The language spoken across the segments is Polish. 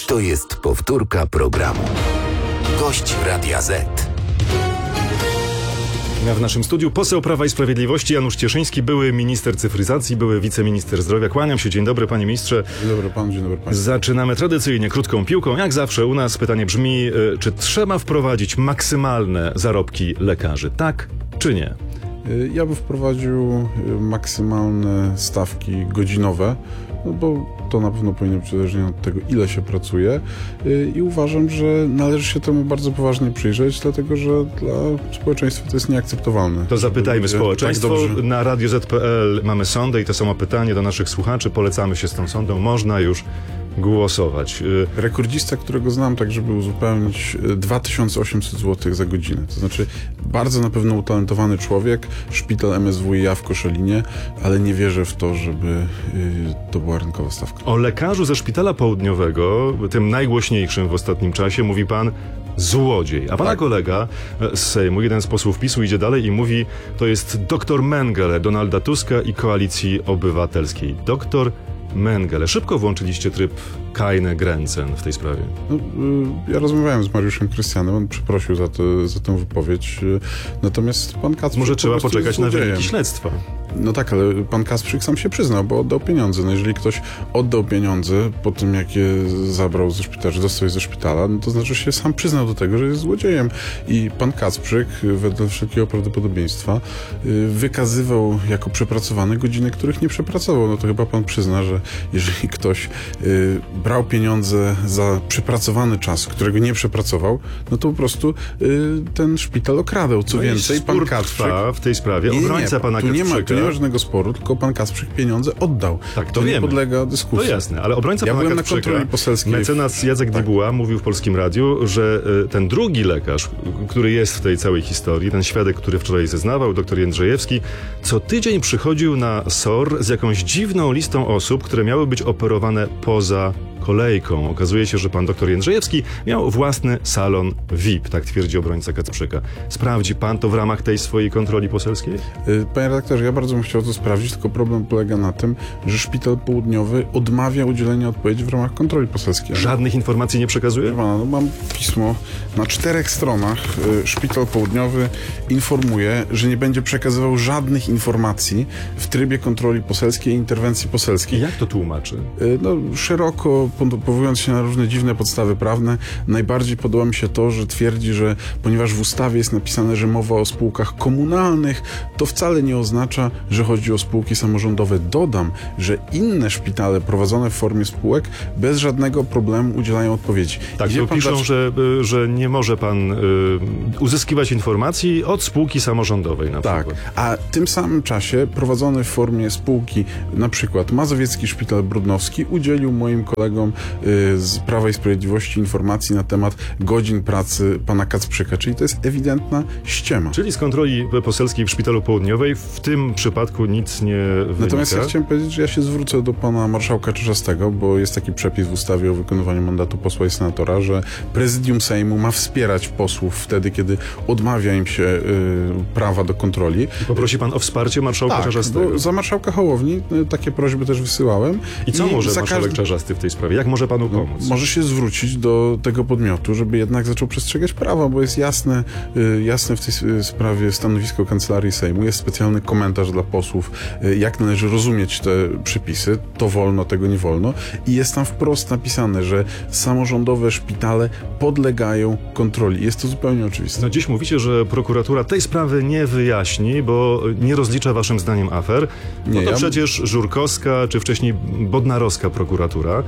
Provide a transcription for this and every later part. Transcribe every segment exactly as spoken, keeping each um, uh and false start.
To jest powtórka programu. Gość Radia Z. W naszym studiu poseł Prawa i Sprawiedliwości Janusz Cieszyński, były minister cyfryzacji, były wiceminister zdrowia. Kłaniam się. Dzień dobry, panie ministrze. Dzień dobry panu, dzień dobry państwu. Zaczynamy tradycyjnie krótką piłką. Jak zawsze u nas pytanie brzmi, czy trzeba wprowadzić maksymalne zarobki lekarzy? Tak czy nie? Ja bym wprowadził maksymalne stawki godzinowe, no bo to na pewno powinno być uzależnione od tego, ile się pracuje, i uważam, że należy się temu bardzo poważnie przyjrzeć, dlatego że dla społeczeństwa to jest nieakceptowalne. To zapytajmy społeczeństwo. Tak dobrze. Na radio zet kropka pe el mamy sondę i to samo pytanie do naszych słuchaczy. Polecamy się z tą sondą. Można już głosować. Rekordzista, którego znam, tak żeby uzupełnić, dwa tysiące osiemset złotych za godzinę. To znaczy bardzo na pewno utalentowany człowiek, szpital em es wu i ja w Koszalinie, ale nie wierzę w to, żeby yy, to była rynkowa stawka. O lekarzu ze szpitala południowego, tym najgłośniejszym w ostatnim czasie, mówi pan złodziej. A pana tak. kolega z Sejmu, jeden z posłów PiSu, idzie dalej i mówi, to jest doktor Mengele Donalda Tuska i Koalicji Obywatelskiej. Doktor Mengele. Szybko włączyliście tryb Keine Grenzen w tej sprawie. No, ja rozmawiałem z Mariuszem Krystianem, on przeprosił za, to, za tę wypowiedź, natomiast pan Kacprzyk może trzeba poczekać na wyniki śledztwa. No tak, ale pan Kacprzyk sam się przyznał, bo oddał pieniądze. No jeżeli ktoś oddał pieniądze po tym, jak je zabrał ze szpitala, że dostał je ze szpitala, no to znaczy, że się sam przyznał do tego, że jest złodziejem. I pan Kacprzyk, wedle wszelkiego prawdopodobieństwa, wykazywał jako przepracowane godziny, których nie przepracował. No to chyba pan przyzna, że jeżeli ktoś y, brał pieniądze za przepracowany czas, którego nie przepracował, no to po prostu y, ten szpital okradał. Co no więcej, pan Kacprzyk w tej sprawie, obrońca nie, pana tu nie, ma, tu nie ma Kacprzyka. żadnego sporu, tylko pan Kacprzyk pieniądze oddał. Tak, to, to nie wiemy. podlega dyskusji. To jasne, ale obrońca ja pana byłem Kacprzyka, na kontroli poselskiej. Mecenas Jacek tak. Dibuła mówił w Polskim Radiu, że y, ten drugi lekarz, który jest w tej całej historii, ten świadek, który wczoraj zeznawał, doktor Jędrzejewski, co tydzień przychodził na S O R z jakąś dziwną listą osób, które miały być operowane poza kolejką. Okazuje się, że pan doktor Jędrzejewski miał własny salon V I P, tak twierdzi obrońca Kacprzyka. Sprawdzi pan to w ramach tej swojej kontroli poselskiej? Panie redaktorze, ja bardzo bym chciał to sprawdzić, tylko problem polega na tym, że Szpital Południowy odmawia udzielenia odpowiedzi w ramach kontroli poselskiej. Żadnych informacji nie przekazuje? No, mam pismo na czterech stronach. Szpital Południowy informuje, że nie będzie przekazywał żadnych informacji w trybie kontroli poselskiej i interwencji poselskiej. Jak to tłumaczy? No, szeroko powołując się na różne dziwne podstawy prawne, najbardziej podoba mi się to, że twierdzi, że ponieważ w ustawie jest napisane, że mowa o spółkach komunalnych, to wcale nie oznacza, że chodzi o spółki samorządowe. Dodam, że inne szpitale prowadzone w formie spółek bez żadnego problemu udzielają odpowiedzi. Tak, to piszą, dlaczego... że, że nie może pan y, uzyskiwać informacji od spółki samorządowej na tak, przykład. A w tym samym czasie prowadzony w formie spółki, na przykład Mazowiecki Szpital Brodnowski, udzielił moim kolegom z Prawa i Sprawiedliwości informacji na temat godzin pracy pana Kacprzyka, czyli to jest ewidentna ściema. Czyli z kontroli poselskiej w Szpitalu Południowej w tym przypadku nic nie wynika. Natomiast ja chciałem powiedzieć, że ja się zwrócę do pana marszałka Czarzastego, bo jest taki przepis w ustawie o wykonywaniu mandatu posła i senatora, że prezydium Sejmu ma wspierać posłów wtedy, kiedy odmawia im się y, prawa do kontroli. I poprosi pan o wsparcie marszałka tak, Czarzastego. Bo za marszałka Hołowni y, takie prośby też wysyłałem. I co I może marszałek każdy... Czarzasty w tej sprawie? Jak może panu pomóc? No, może się zwrócić do tego podmiotu, żeby jednak zaczął przestrzegać prawa, bo jest jasne, y, jasne w tej sprawie stanowisko Kancelarii Sejmu. Jest specjalny komentarz dla posłów, y, jak należy rozumieć te przepisy. To wolno, tego nie wolno. I jest tam wprost napisane, że samorządowe szpitale podlegają kontroli. Jest to zupełnie oczywiste. No dziś mówicie, że prokuratura tej sprawy nie wyjaśni, bo nie rozlicza waszym zdaniem afer. No nie, to ja... przecież Żurkowska, czy wcześniej Bodnarowska prokuratura,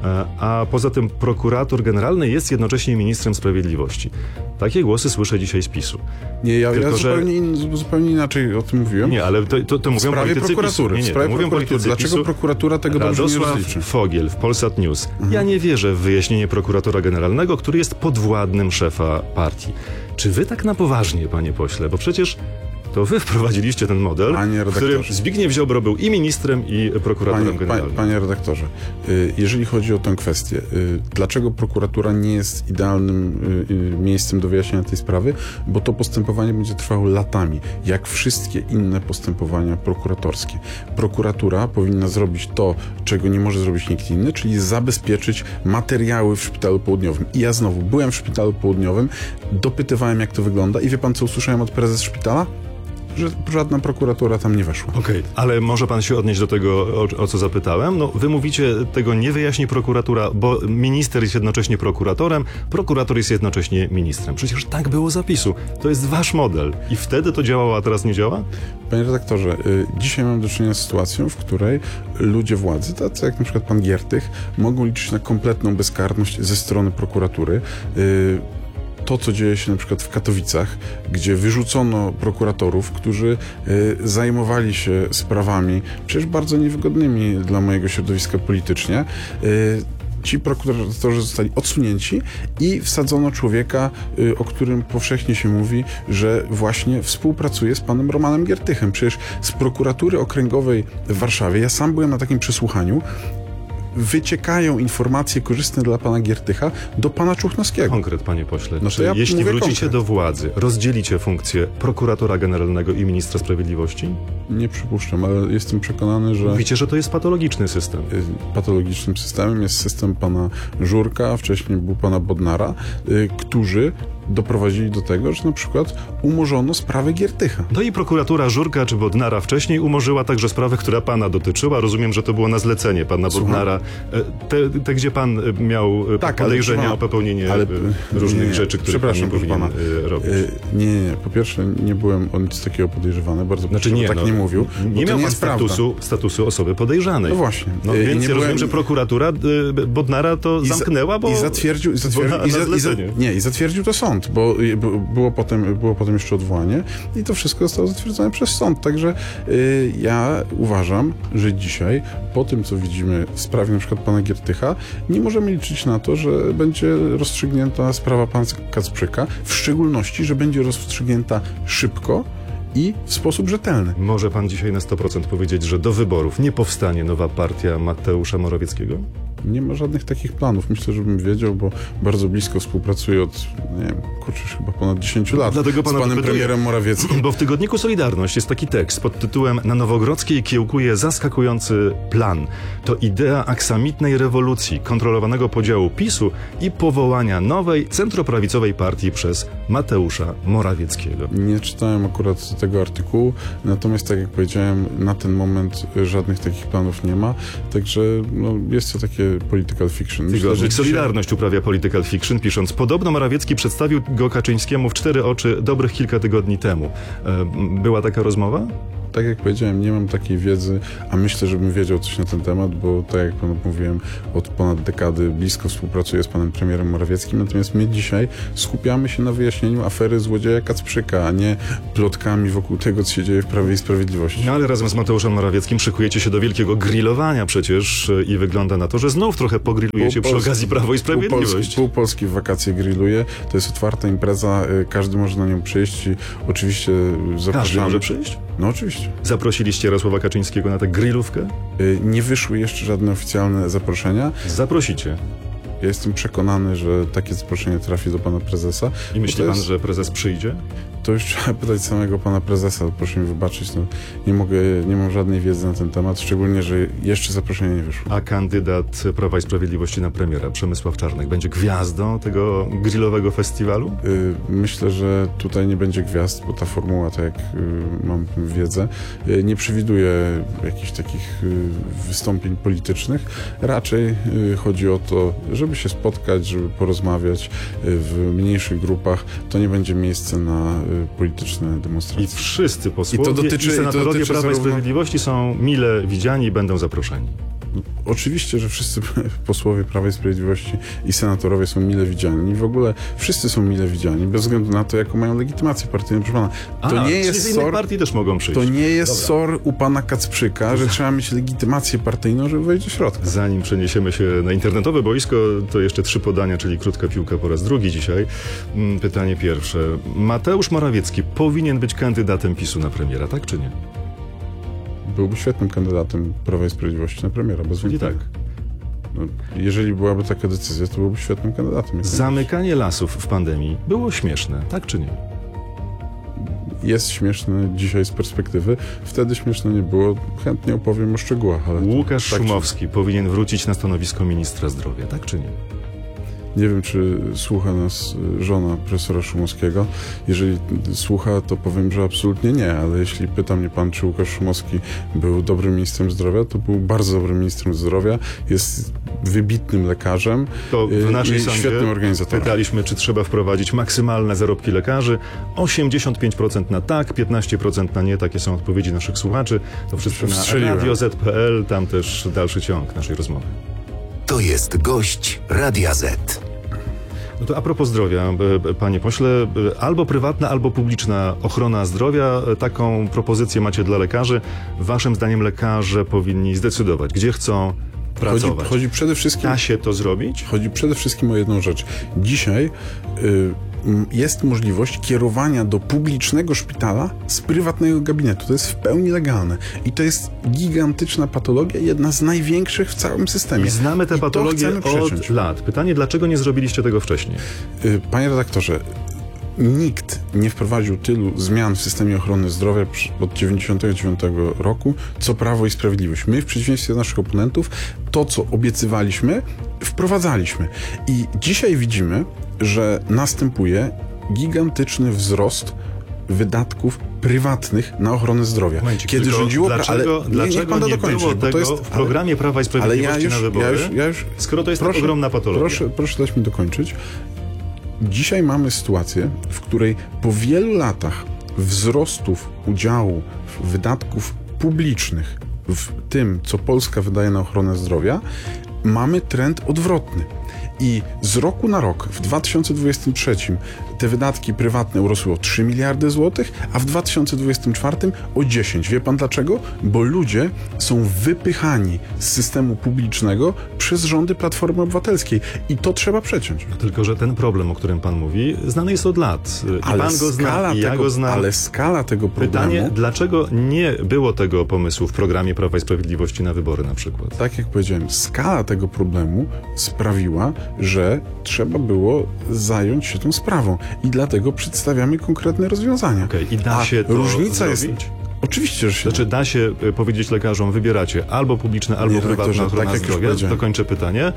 a poza tym prokurator generalny jest jednocześnie ministrem sprawiedliwości. Takie głosy słyszę dzisiaj z PiSu. Nie, ja, Tylko, ja że... zupełnie, in, zupełnie inaczej o tym mówiłem. Nie, ale to, to, to mówią sprawie politycy prokuratury. PiSu. Nie, nie, w sprawie to mówią prokuratury. politycy Dlaczego PiSu? prokuratura tego dobrze nie rozliczy? Fogiel w Polsat News. Mhm. Ja nie wierzę w wyjaśnienie prokuratora generalnego, który jest podwładnym szefa partii. Czy wy tak na poważnie, panie pośle? Bo przecież To wy wprowadziliście ten model, Panie w którym redaktorze. Zbigniew Ziobro był i ministrem, i prokuratorem Panie, generalnym. panie, panie redaktorze, y, jeżeli chodzi o tę kwestię, y, dlaczego prokuratura nie jest idealnym y, y, miejscem do wyjaśnienia tej sprawy? Bo to postępowanie będzie trwało latami, jak wszystkie inne postępowania prokuratorskie. Prokuratura powinna zrobić to, czego nie może zrobić nikt inny, czyli zabezpieczyć materiały w Szpitalu Południowym. I ja znowu byłem w Szpitalu Południowym, dopytywałem, jak to wygląda i wie pan, co usłyszałem od prezes szpitala? Że żadna prokuratura tam nie weszła. Okej, ale może pan się odnieść do tego, o, o co zapytałem? No, wy mówicie, tego nie wyjaśni prokuratura, bo minister jest jednocześnie prokuratorem, prokurator jest jednocześnie ministrem. Przecież tak było zapisu. To jest wasz model. I wtedy to działało, a teraz nie działa? Panie redaktorze, y, dzisiaj mam do czynienia z sytuacją, w której ludzie władzy, tacy jak na przykład pan Giertych, mogą liczyć na kompletną bezkarność ze strony prokuratury. Y, To, co dzieje się na przykład w Katowicach, gdzie wyrzucono prokuratorów, którzy y, zajmowali się sprawami przecież bardzo niewygodnymi dla mojego środowiska politycznie, y, ci prokuratorzy zostali odsunięci i wsadzono człowieka, y, o którym powszechnie się mówi, że właśnie współpracuje z panem Romanem Giertychem. Przecież z prokuratury okręgowej w Warszawie, ja sam byłem na takim przesłuchaniu, wyciekają informacje korzystne dla pana Giertycha do pana Czuchnowskiego. Konkret, panie pośle. No to Czy ja jeśli mówię wrócicie konkret. do władzy, rozdzielicie funkcję prokuratora generalnego i ministra sprawiedliwości? Nie przypuszczam, ale jestem przekonany, że Mówicie, że to jest patologiczny system. y, patologicznym systemem jest system pana Żurka, a wcześniej był pana Bodnara, y, którzy doprowadzili do tego, że na przykład umorzono sprawę Giertycha. No i prokuratura Żurka czy Bodnara wcześniej umorzyła także sprawę, która pana dotyczyła. Rozumiem, że to było na zlecenie pana Słucham? Bodnara. E, Te, te, gdzie pan e, miał e, Tak, ale podejrzenia proszę o pana, popełnienie ale- e, nie, różnych nie, nie. rzeczy, które pan nie Przepraszam, proszę powinien pana. e, robić. Y, Nie, nie, nie. Po pierwsze, nie byłem o nic takiego podejrzewany. Bardzo Znaczy proszę, nie, tak no, nie mówił. bo Nie to miał nie pan jest prawda. statusu, statusu osoby podejrzanej. No właśnie. No, Y, i więc nie ja rozumiem, byłem- że prokuratura y, Bodnara to I za- zamknęła, bo... I zatwierdził, i zatwierdził, bo na- i za, na i za, zlecenie. nie, i zatwierdził to sąd, bo y, b- było potem, było potem jeszcze odwołanie i to wszystko zostało zatwierdzone przez sąd. Także y, ja uważam, że dzisiaj, po tym, co widzimy w sprawie na przykład pana Giertycha, nie możemy liczyć na to, że będzie rozstrzygnięta sprawa pana Kacprzyka, w szczególności, że będzie rozstrzygnięta szybko i w sposób rzetelny. Może pan dzisiaj na sto procent powiedzieć, że do wyborów nie powstanie nowa partia Mateusza Morawieckiego? Nie ma żadnych takich planów. Myślę, żebym wiedział, bo bardzo blisko współpracuję od, nie wiem, kurczę, już chyba ponad dziesięć lat Dlatego z pana panem dopytuję. premierem Morawieckim. Bo w tygodniku Solidarność jest taki tekst pod tytułem Na Nowogrodzkiej kiełkuje zaskakujący plan. To idea aksamitnej rewolucji, kontrolowanego podziału PiSu i powołania nowej, centroprawicowej partii przez Mateusza Morawieckiego. Nie czytałem akurat tego artykułu, natomiast tak jak powiedziałem, na ten moment żadnych takich planów nie ma, także no, jest to takie political fiction. Myślę, Tygodnik dzisiaj- Solidarność uprawia political fiction, pisząc: podobno Morawiecki przedstawił go Kaczyńskiemu w cztery oczy dobrych kilka tygodni temu. E, była taka rozmowa? Tak jak powiedziałem, nie mam takiej wiedzy, a myślę, żebym wiedział coś na ten temat, bo tak jak panu mówiłem, od ponad dekady blisko współpracuję z panem premierem Morawieckim, natomiast my dzisiaj skupiamy się na wyjaśnieniu afery złodzieja Kacprzyka, a nie plotkami wokół tego, co się dzieje w Prawie i Sprawiedliwości. No ale razem z Mateuszem Morawieckim szykujecie się do wielkiego grillowania przecież e, i wygląda na to, że znów trochę pogrillujecie przy Polski- okazji Prawo i Pół Sprawiedliwość. Polski, pół Polski w wakacje grilluje. To jest otwarta impreza, y, każdy może na nią przyjść i oczywiście Każdy zapraszamy. może przyjść? No oczywiście. Zaprosiliście Jarosława Kaczyńskiego na tę grillówkę? Y, Nie wyszły jeszcze żadne oficjalne zaproszenia. Zaprosicie. Ja jestem przekonany, że takie zaproszenie trafi do pana prezesa. I myśli Bo to pan, jest- że prezes przyjdzie? To już trzeba pytać samego pana prezesa. Proszę mi wybaczyć, no, nie mogę, nie mam żadnej wiedzy na ten temat, szczególnie, że jeszcze zaproszenie nie wyszło. A kandydat Prawa i Sprawiedliwości na premiera, Przemysław Czarnek, będzie gwiazdą tego grillowego festiwalu? Y, Myślę, że tutaj nie będzie gwiazd, bo ta formuła, tak jak y, mam wiedzę, y, nie przewiduje jakichś takich y, wystąpień politycznych. Raczej y, chodzi o to, żeby się spotkać, żeby porozmawiać y, w mniejszych grupach. To nie będzie miejsce na y, polityczne I demonstracje. wszyscy posłowie I to dotyczy- i i to senatorowie dotyczy Prawa i zarówno- Sprawiedliwości są mile widziani i będą zaproszeni. Oczywiście, że wszyscy posłowie Prawa i Sprawiedliwości i senatorowie są mile widziani. W ogóle wszyscy są mile widziani, bez względu na to, jaką mają legitymację partyjną. Proszę pana, to A, nie czyli jest z innych sor, partii też mogą przyjść. to nie jest Dobra. sor u pana Kacprzyka, że trzeba mieć legitymację partyjną, żeby wejść do środka. Zanim przeniesiemy się na internetowe boisko, to jeszcze trzy podania, czyli krótka piłka po raz drugi dzisiaj. Mm, Pytanie pierwsze. Mateusz Morawiecki powinien być kandydatem PiSu na premiera, tak czy nie? Byłby świetnym kandydatem Prawa i Sprawiedliwości na premiera, bez Czyli wątpienia. tak. No, jeżeli byłaby taka decyzja, to byłby świetnym kandydatem. Zamykanie lasów w pandemii było śmieszne, tak czy nie? Jest śmieszne dzisiaj z perspektywy. Wtedy śmieszne nie było. Chętnie opowiem o szczegółach, ale... to Łukasz tak, Szumowski powinien wrócić na stanowisko ministra zdrowia, tak czy nie? Nie wiem, czy słucha nas żona profesora Szumowskiego. Jeżeli słucha, to powiem, że absolutnie nie, ale jeśli pyta mnie pan, czy Łukasz Szumowski był dobrym ministrem zdrowia, to był bardzo dobrym ministrem zdrowia. Jest wybitnym lekarzem To w naszej i sądzie świetnym organizatorem. pytaliśmy, czy trzeba wprowadzić maksymalne zarobki lekarzy. osiemdziesiąt pięć procent na tak, piętnaście procent na nie. Takie są odpowiedzi naszych słuchaczy. To wszystko na Wstrzeliłem. radio zet kropka pe el. Tam też dalszy ciąg naszej rozmowy. To jest gość Radia Z. No to a propos zdrowia, e, panie pośle, e, albo prywatna, albo publiczna ochrona zdrowia. E, Taką propozycję macie dla lekarzy. Waszym zdaniem lekarze powinni zdecydować, gdzie chcą Chodzi, pracować. chodzi przede wszystkim... Da się to zrobić? Chodzi przede wszystkim o jedną rzecz. Dzisiaj y, m, jest możliwość kierowania do publicznego szpitala z prywatnego gabinetu. To jest w pełni legalne. I to jest gigantyczna patologia, jedna z największych w całym systemie. I znamy tę I to patologię chcemy przeciąć. od lat. Pytanie, dlaczego nie zrobiliście tego wcześniej? Y, Panie redaktorze, nikt nie wprowadził tylu zmian w systemie ochrony zdrowia przy- od dziewięćdziesiątego dziewiątego roku, co Prawo i Sprawiedliwość. My, w przeciwieństwie do naszych oponentów, to, co obiecywaliśmy, wprowadzaliśmy. I dzisiaj widzimy, że następuje gigantyczny wzrost wydatków prywatnych na ochronę zdrowia. Momencik, Kiedy tylko rządziło... pra- Dlaczego, ale dlaczego niech pan to nie dokończy, było bo tego to jest, w programie Prawa i ale Sprawiedliwości ja już, na wybory, ja już, ja już, skoro to jest proszę, tak ogromna patologia? Proszę, proszę dać mi dokończyć. Dzisiaj mamy sytuację, w której po wielu latach wzrostów udziału wydatków publicznych w tym, co Polska wydaje na ochronę zdrowia, mamy trend odwrotny. I z roku na rok, w dwa tysiące dwudziestym trzecim te wydatki prywatne urosły o trzy miliardy złotych, a w dwa tysiące dwudziestym czwartym o dziesięć. Wie pan dlaczego? Bo ludzie są wypychani z systemu publicznego przez rządy Platformy Obywatelskiej. I to trzeba przeciąć. Tylko, że ten problem, o którym pan mówi, znany jest od lat. I Ale pan go zna, skala i ja tego, go znam. ale skala tego problemu... Pytanie, dlaczego nie było tego pomysłu w programie Prawa i Sprawiedliwości na wybory na przykład? Tak jak powiedziałem, skala tego problemu sprawiła, że trzeba było zająć się tą sprawą. I dlatego przedstawiamy konkretne rozwiązania. Okej, i da A się to różnica zrobić? jest... Oczywiście, że się Znaczy, da się y, powiedzieć lekarzom, wybieracie albo publiczne, albo Nie, prywatna redaktorze, ochrona tak jak już zdrowia. powiedziałem. Dokończę pytanie. Y,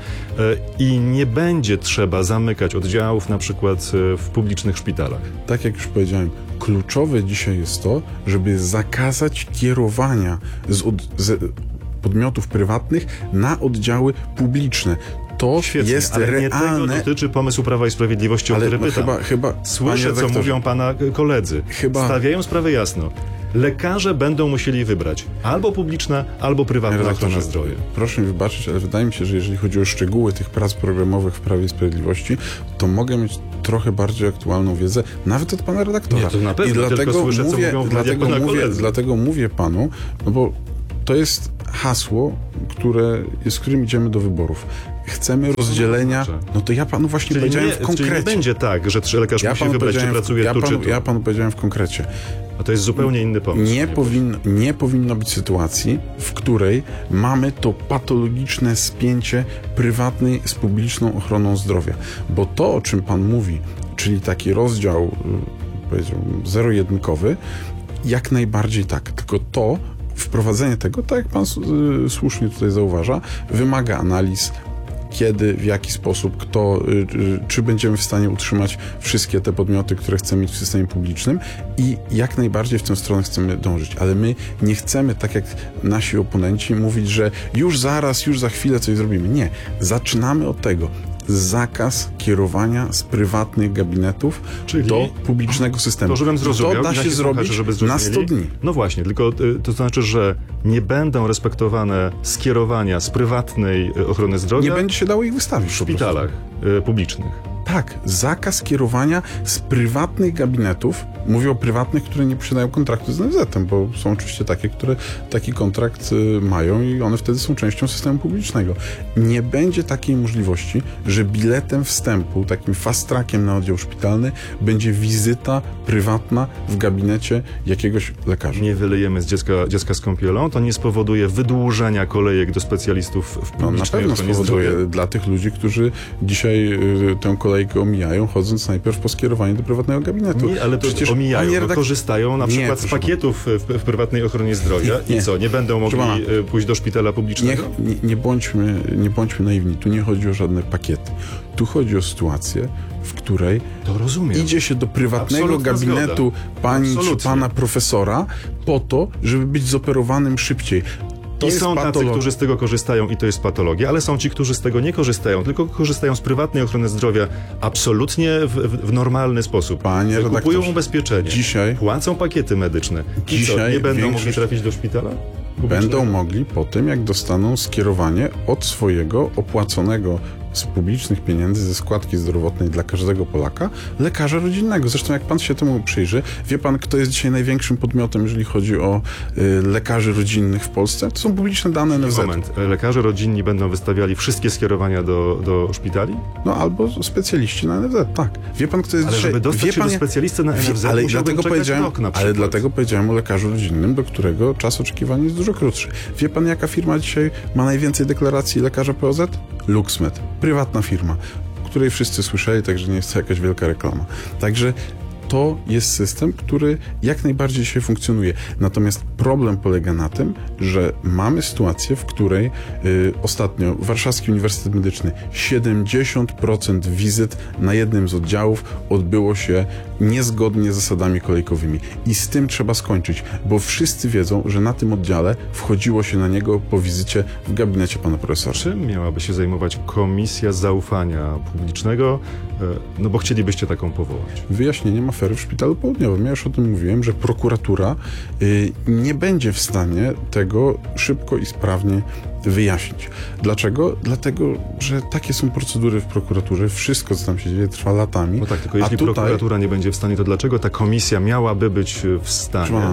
I nie będzie trzeba zamykać oddziałów na przykład y, w publicznych szpitalach. tak jak już powiedziałem, kluczowe dzisiaj jest to, żeby zakazać kierowania z, od, z podmiotów prywatnych na oddziały publiczne. To Świetnie, jest ale nie tego realne... dotyczy pomysłu Prawa i Sprawiedliwości, o Ale który no pytam. chyba, chyba, Słyszę, panie co redaktorze, mówią pana y, koledzy. Chyba- Stawiają sprawę jasno. Lekarze będą musieli wybrać albo publiczna, albo prywatna redaktorze, ochrona zdrowia. proszę mi wybaczyć, ale wydaje mi się, że jeżeli chodzi o szczegóły tych prac programowych w Prawie i Sprawiedliwości, to mogę mieć trochę bardziej aktualną wiedzę, nawet od pana redaktora. Nie, to na pewno, I dlatego tylko słyszę, co mówię, mówią w mediach dlatego pana mówię, koledzy. dlatego mówię panu, no bo to jest hasło, które, z którym idziemy do wyborów. Chcemy rozdzielenia... znaczy? No to ja panu właśnie Czyli powiedziałem nie, w konkrecie. czyli nie będzie tak, że trzy- lekarz ja musi panu wybrać, czy powiedziałem w- pracuje ja tu, panu, czy tu. Ja panu powiedziałem w konkrecie. A to jest zupełnie inny pomysł. Nie, panie powinno, nie powinno być sytuacji, w której mamy to patologiczne spięcie prywatnej z publiczną ochroną zdrowia. Bo to, o czym pan mówi, czyli taki rozdział, y, powiedziałbym, zero-jedynkowy, jak najbardziej tak. Tylko to, wprowadzenie tego, tak jak pan y, słusznie tutaj zauważa, wymaga analiz, kiedy, w jaki sposób, kto, y, y, czy będziemy w stanie utrzymać wszystkie te podmioty, które chcemy mieć w systemie publicznym i jak najbardziej w tę stronę chcemy dążyć. Ale my nie chcemy, tak jak nasi oponenci, mówić, że już zaraz, już za chwilę coś zrobimy. Nie. Zaczynamy od tego. zakaz kierowania z prywatnych gabinetów Czyli do publicznego systemu. To, żebym zrozumiał, to da się nasi zrobić słuchacze, żeby na zrozumieli. sto dni. No właśnie, tylko y, to znaczy, że nie będą respektowane skierowania z prywatnej y, ochrony zdrowia Nie będzie się dało ich wystawić w szpitalach y, publicznych. Tak, zakaz kierowania z prywatnych gabinetów. Mówię o prywatnych, które nie posiadają kontraktu z N F Z-em, bo są oczywiście takie, które taki kontrakt y, mają i one wtedy są częścią systemu publicznego. Nie będzie takiej możliwości, że biletem wstępu, takim fast trackiem na oddział szpitalny będzie wizyta prywatna w gabinecie jakiegoś lekarza. Nie wylejemy z dziecka, dziecka z kąpielą, to nie spowoduje wydłużenia kolejek do specjalistów w No, na publicznej pewno ochronie spowoduje zdrowia. dla tych ludzi, którzy dzisiaj y, tę kolejkę omijają, chodząc najpierw po skierowanie do prywatnego gabinetu. Nie, ale to Przecież, omijają, panie no, redak- korzystają na Nie, przykład z proszę pakietów w, w prywatnej ochronie zdrowia Nie, nie. i co, nie będą mogli Proszę pana, y, pójść do szpitala publicznego? Niech, nie, nie, bądźmy, nie bądźmy naiwni. Tu nie chodzi o żadne pakiety. Tu chodzi o sytuację, w której To rozumiem. idzie się do prywatnego Absolutna gabinetu zgoda. pani Absolutnie. czy pana profesora po to, żeby być zoperowanym szybciej. To I jest są tacy, patologia. którzy z tego korzystają i to jest patologia, ale są ci, którzy z tego nie korzystają, tylko korzystają z prywatnej ochrony zdrowia absolutnie w, w, w normalny sposób. Panie Kupują redaktorze, ubezpieczenie, dzisiaj- płacą pakiety medyczne. I co, Dzisiaj nie będą większość- mogli trafić do szpitala publicznego? Będą mogli po tym, jak dostaną skierowanie od swojego opłaconego z publicznych pieniędzy ze składki zdrowotnej dla każdego Polaka lekarza rodzinnego. Zresztą jak pan się temu przyjrzy, wie pan, kto jest dzisiaj największym podmiotem, jeżeli chodzi o y, lekarzy rodzinnych w Polsce? To są publiczne dane N F Z. Moment, lekarze rodzinni będą wystawiali wszystkie skierowania do, do szpitali? No albo specjaliści na N F Z, tak. Wie pan, kto jest Ale dzisiaj... żeby dostać wie się pan, do specjalisty na N F Z, ale musiałbym dlatego czekać powiedziałem, rok na ale przykład. dlatego powiedziałem o lekarzu rodzinnym, do którego czas oczekiwania jest dużo krótszy. Wie pan, jaka firma dzisiaj ma najwięcej deklaracji lekarza P O Z? LuxMed. Prywatna firma, o której wszyscy słyszeli, także nie jest to jakaś wielka reklama. Także to jest system, który jak najbardziej dzisiaj funkcjonuje. Natomiast problem polega na tym, że mamy sytuację, w której y, ostatnio Warszawski Uniwersytet Medyczny siedemdziesiąt procent wizyt na jednym z oddziałów odbyło się niezgodnie z zasadami kolejkowymi. I z tym trzeba skończyć, bo wszyscy wiedzą, że na tym oddziale wchodziło się na niego po wizycie w gabinecie pana profesora. Czym miałaby się zajmować Komisja Zaufania Publicznego? E, No bo chcielibyście taką powołać. Wyjaśnieniem afery w Szpitalu Południowym. Ja już o tym mówiłem, że prokuratura y, nie będzie w stanie tego szybko i sprawnie wyjaśnić. Dlaczego? Dlatego, że takie są procedury w prokuraturze. Wszystko, co tam się dzieje, trwa latami. No tak, tylko A jeśli tutaj, prokuratura nie będzie w stanie, to dlaczego ta komisja miałaby być w Proszę stanie? pana,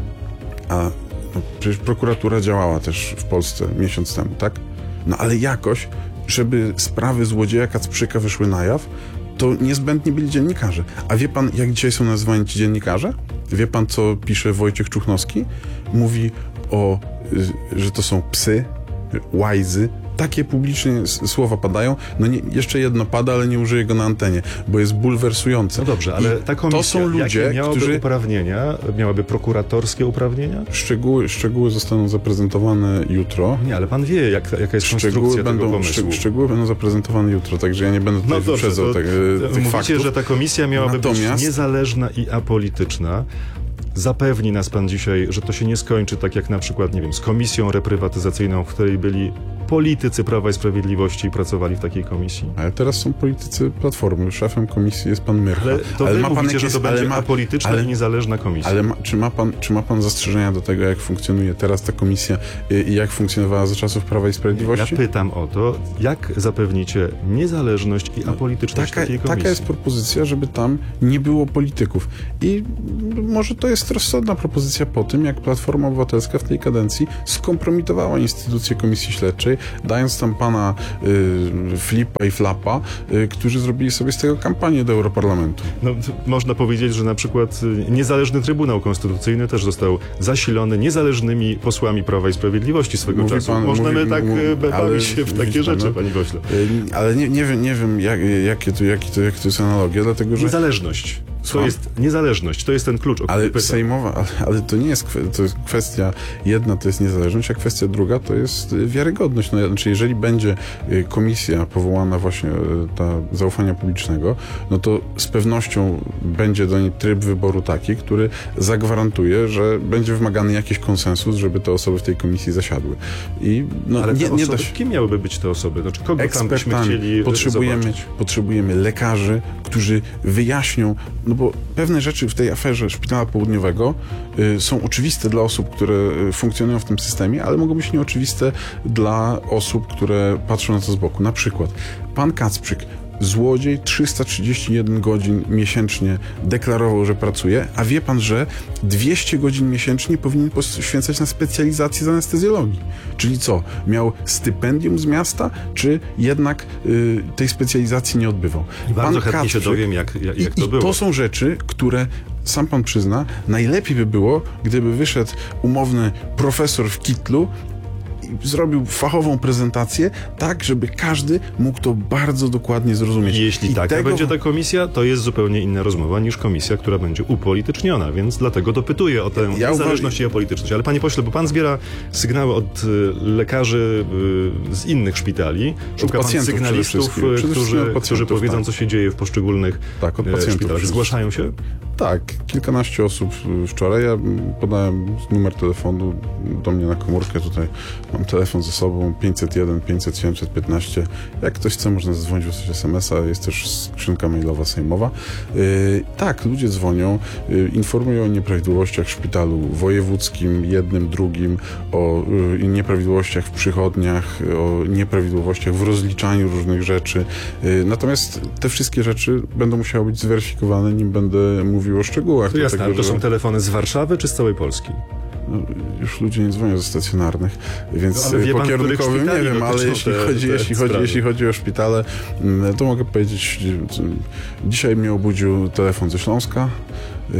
a no, przecież prokuratura działała też w Polsce miesiąc temu, tak? No ale jakoś, żeby sprawy złodzieja Kacprzyka wyszły na jaw, to niezbędnie byli dziennikarze. A wie pan, jak dzisiaj są nazywani ci dziennikarze? Wie pan, co pisze Wojciech Czuchnowski? Mówi o, y, że to są psy, łajzy. Takie publicznie s- słowa padają. No nie, jeszcze jedno pada, ale nie użyję go na antenie, bo jest bulwersujące. No dobrze, ale I ta komisja, to są ludzie, jakie miałaby którzy... uprawnienia? Miałaby prokuratorskie uprawnienia? Szczegóły, szczegóły zostaną zaprezentowane jutro. Nie, ale pan wie, jak, jaka jest konstrukcja Szczegóły tego będą, pomysłu. szczeg- szczegóły będą zaprezentowane jutro, także ja nie będę tutaj No dobrze, wyprzedzał to, te, to tych mówicie, faktów. że ta komisja miałaby Natomiast- być niezależna i apolityczna. Zapewni nas pan dzisiaj, że to się nie skończy tak jak na przykład, nie wiem, z komisją reprywatyzacyjną, w której byli politycy Prawa i Sprawiedliwości i pracowali w takiej komisji. Ale teraz są politycy Platformy. Szefem komisji jest pan Myrcha. Ale to wy ma pan mówicie, jakieś, że to będzie ale ma, apolityczna ale- i niezależna komisja. ale ma, czy, ma pan, czy ma pan zastrzeżenia do tego, jak funkcjonuje teraz ta komisja i, i jak funkcjonowała za czasów Prawa i Ja Sprawiedliwości? pytam o to, jak zapewnicie niezależność i apolityczność Taka, takiej komisji. taka jest propozycja, żeby tam nie było polityków. I może to jest rozsądna propozycja po tym, jak Platforma Obywatelska w tej kadencji skompromitowała instytucję Komisji Śledczej, dając tam pana y, Flipa i Flapa, y, którzy zrobili sobie z tego kampanię do Europarlamentu. No, t- można powiedzieć, że na przykład y, niezależny Trybunał Konstytucyjny też został zasilony niezależnymi posłami Prawa i Sprawiedliwości swego Mówi czasu. pan- Możemy mówi- tak mówi- y, b- ale bawić się w widzi takie pan, rzeczy, no. panie pośle. Y, ale nie, nie wiem, nie wiem jak, jakie, to, jaki to, jak to jest analogia, dlatego że Niezależność. To Słucham? jest niezależność, to jest ten klucz, o który Ale pytam. sejmowa, ale, ale to nie jest, kwe- to jest kwestia jedna, to jest niezależność, a kwestia druga to jest y, wiarygodność. No, znaczy, jeżeli będzie y, komisja powołana właśnie, y, ta zaufania publicznego, no to z pewnością będzie do niej tryb wyboru taki, który zagwarantuje, że będzie wymagany jakiś konsensus, żeby te osoby w tej komisji zasiadły. I no, Ale nie, te nie osoby, da się... kim miałyby być te osoby? Znaczy, kogo tam byśmy Ekspertami. chcieli Potrzebujemy, zobaczyć? potrzebujemy lekarzy, którzy wyjaśnią, no bo pewne rzeczy w tej aferze Szpitala Południowego y, są oczywiste dla osób, które y, funkcjonują w tym systemie, ale mogą być nieoczywiste dla osób, które patrzą na to z boku. Na przykład pan Kacprzyk, złodziej, trzysta trzydzieści jeden godzin miesięcznie deklarował, że pracuje, a wie pan, że dwieście godzin miesięcznie powinien poświęcać na specjalizację z anestezjologii. Czyli co? Miał stypendium z miasta, czy jednak y, tej specjalizacji nie odbywał? I bardzo Pan chętnie się Kacprzyk- dowiem, jak, jak, jak I, to i było. to są rzeczy, które sam pan przyzna, najlepiej by było, gdyby wyszedł umowny profesor w kitlu i zrobił fachową prezentację, tak, żeby każdy mógł to bardzo dokładnie zrozumieć. I jeśli I taka tego- będzie ta komisja, to jest zupełnie inna rozmowa niż komisja, która będzie upolityczniona, więc dlatego dopytuję o tę Ja niezależność i apolityczność. Ale panie pośle, bo pan zbiera sygnały od y, lekarzy y, z innych szpitali, szuka pan pacjentów przede sygnalistów, wszystkim. y, Przede wszystkim od którzy, pacjentów, którzy powiedzą, tak. co się dzieje w poszczególnych Tak, od y, pacjentów szpitalach. przede Zgłaszają się? Tak, kilkanaście osób y, wczoraj. Ja mm, podałem numer telefonu do mnie na komórkę. Tutaj mam telefon ze sobą pięćset jeden pięćset siedemset piętnaście. Jak ktoś chce, można zadzwonić, wysłać es em es a. Jest też skrzynka mailowa sejmowa. Y, tak, ludzie dzwonią, y, informują o nieprawidłowościach w szpitalu wojewódzkim, jednym, drugim, o y, nieprawidłowościach w przychodniach, o nieprawidłowościach w rozliczaniu różnych rzeczy. Y, natomiast te wszystkie rzeczy będą musiały być zweryfikowane, nim będę mówił o szczegółach. To jasne, dlatego, ale to że- są telefony z Warszawy czy z całej Polski? no, już ludzie nie dzwonią ze stacjonarnych, więc No, ale wie po pan, których kierunkowym nie szpitali wiem, ale dotyczą jeśli, te- chodzi, te jeśli, chodzi, sprawy? jeśli chodzi o szpitale, mm, to mogę powiedzieć, dzisiaj mnie obudził telefon ze Śląska, yy,